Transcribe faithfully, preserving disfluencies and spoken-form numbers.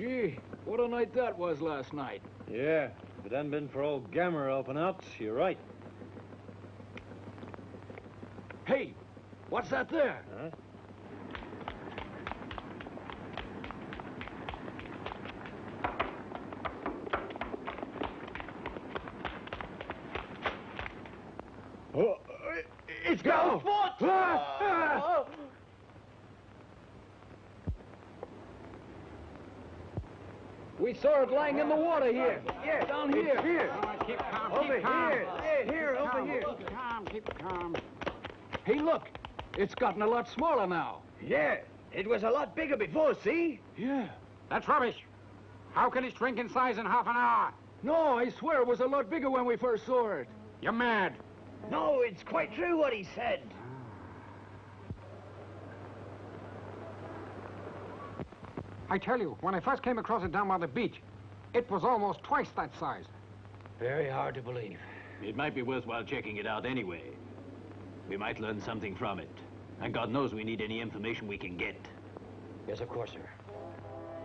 Gee, what a night that was last night. Yeah, if it hadn't been for old Gammer helping out, you're right. Hey, what's that there? Huh? Oh, it's got a foot! Ah, ah. We saw it lying in the water here. Yeah, Down here. Here. Keep calm, Over keep calm. here. Here, Here, over calm, here. Keep calm, keep calm. Hey, look. It's gotten a lot smaller now. Yeah, it was a lot bigger before, see? Yeah. That's rubbish. How can it shrink in size in half an hour? No, I swear it was a lot bigger when we first saw it. You're mad. No, it's quite true what he said. I tell you, when I first came across it down by the beach, it was almost twice that size. Very hard to believe. It might be worthwhile checking it out anyway. We might learn something from it. And God knows we need any information we can get. Yes, of course, sir.